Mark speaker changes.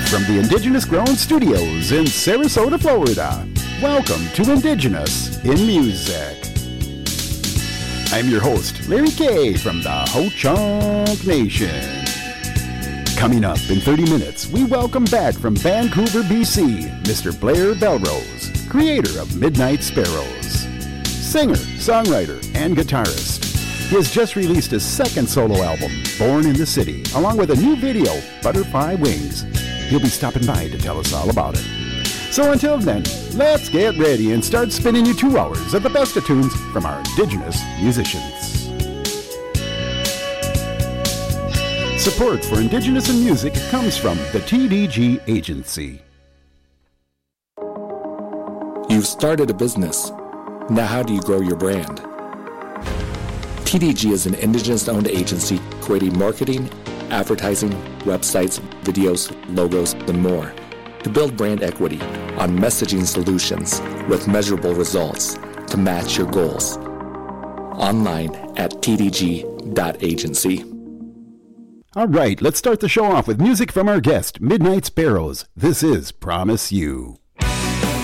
Speaker 1: from the Indigenous Grown Studios in Sarasota, Florida. Welcome to Indigenous in Music. I'm your host, Larry Kay from the Ho-Chunk Nation. Coming up in 30 minutes, we welcome back from Vancouver, BC, Mr. Blair Belrose, creator of Midnight Sparrows. Singer, songwriter, and guitarist. He has just released his second solo album, Born in the City, along with a new video, Butterfly Wings. He'll be stopping by to tell us all about it. So until then, let's get ready and start spinning you 2 hours of the best of tunes from our Indigenous musicians. Support for Indigenous in Music comes from the TDG Agency.
Speaker 2: You've started a business. Now how do you grow your brand? TDG is an Indigenous-owned agency creating marketing, advertising, websites, videos, logos, and more to build brand equity on messaging solutions with measurable results to match your goals. Online at tdg.agency.
Speaker 1: All right, let's start the show off with music from our guest, Midnight Sparrows. This is Promise You.